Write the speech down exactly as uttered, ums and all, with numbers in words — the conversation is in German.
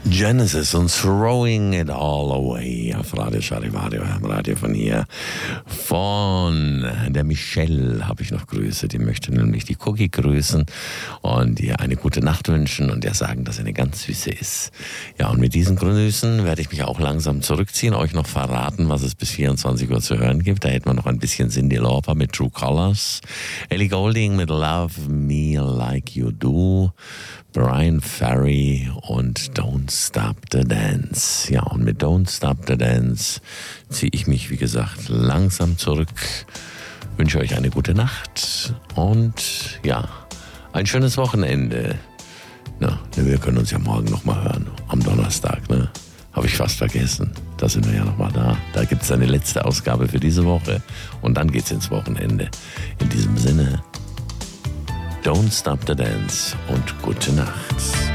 Genesis und Throwing It All Away auf Radio Charivario, am Radio von hier. Von der Michelle habe ich noch Grüße, die möchte nämlich die Cookie grüßen und ihr eine gute Nacht wünschen und ihr sagen, dass sie eine ganz süße ist. Ja, und mit diesen Grüßen werde ich mich auch langsam zurückziehen, euch noch verraten, was es bis vierundzwanzig Uhr zu hören gibt. Da hätten wir noch ein bisschen Cyndi Lauper mit True Colors, Ellie Goulding mit Love Me Like You Do, Brian Ferry und Don't Stop the Dance. Ja, und mit Don't Stop the Dance ziehe ich mich, wie gesagt, langsam zurück. Wünsche euch eine gute Nacht und ja, ein schönes Wochenende. Na, wir können uns ja morgen nochmal hören, am Donnerstag, ne? Habe ich fast vergessen. Da sind wir ja nochmal da. Da gibt es eine letzte Ausgabe für diese Woche und dann geht's ins Wochenende. In diesem Sinne, Don't Stop the Dance und gute Nacht.